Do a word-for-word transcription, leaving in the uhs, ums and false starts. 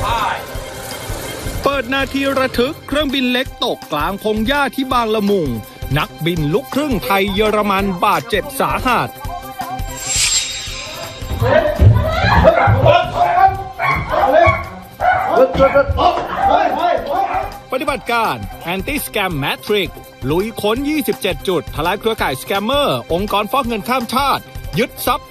เปิดนาทีระทึกเครื่องบินเล็กตกกลางพงหญ้าที่บางละมุงนักบินลูกครึ่งไทยเยอรมันบาดเจ็บสาหัสปฏิบัติการ Anti Scam Matrix ลุยค้น ยี่สิบเจ็ด จุดทลายเครือข่ายสแกมเมอร์องค์กรฟอกเงินข้ามชาติยึดทรัพย์